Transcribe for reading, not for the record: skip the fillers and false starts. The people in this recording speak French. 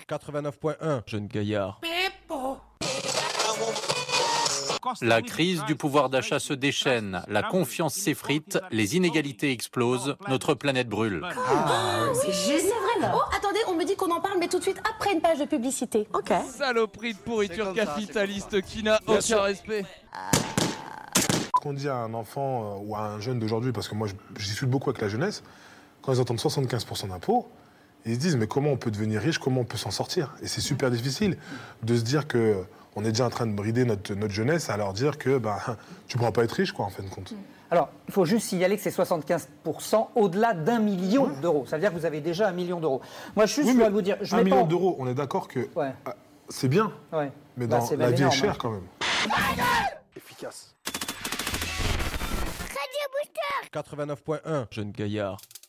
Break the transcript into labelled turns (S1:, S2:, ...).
S1: 89.1, jeune gaillard.
S2: La crise du pouvoir d'achat se déchaîne, la confiance s'effrite, les inégalités explosent, notre planète brûle.
S3: C'est juste, c'est vrai. Oh, attendez, on me dit qu'on en parle, mais tout de suite après une page de publicité. Ok.
S1: Saloperie de pourriture capitaliste qui n'a aucun respect.
S4: Ce qu'on dit à un enfant ou à un jeune d'aujourd'hui, parce que moi je discute beaucoup avec la jeunesse, quand ils entendent 75% d'impôts, ils se disent mais comment on peut devenir riche, comment on peut s'en sortir? Et c'est super difficile de se dire que on est déjà en train de brider notre jeunesse à leur dire que tu ne pourras pas être riche quoi en fin de compte.
S5: Alors, il faut juste signaler que c'est 75% au-delà d'1 million d'euros. Ça veut dire que vous avez déjà 1 million d'euros. Moi, je voudrais vous dire...
S4: 1 million d'euros, on est d'accord que c'est bien, mais dans la vie est chère quand même.
S1: Efficace. 89.1, jeune gaillard.